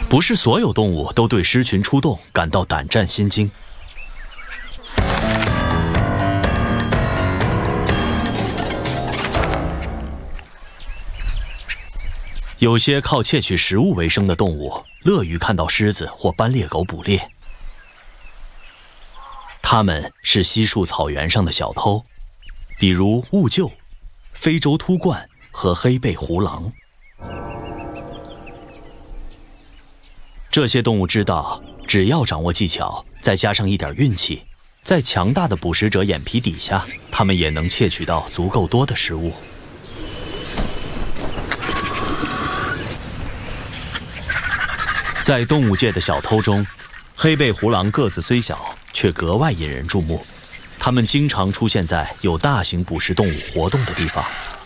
不是所有动物都对狮群出动感到胆战心惊。有些靠窃取食物为生的动物，乐于看到狮子或斑鬣狗捕猎。它们是稀树草原上的小偷，比如兀鹫、非洲秃鹳和黑背狐狼。这些动物知道，只要掌握技巧，再加上一点运气，在强大的捕食者眼皮底下，它们也能窃取到足够多的食物。在动物界的小偷中，黑背狐狼个子虽小，却格外引人注目。它们经常出现在有大型捕食动物活动的地方。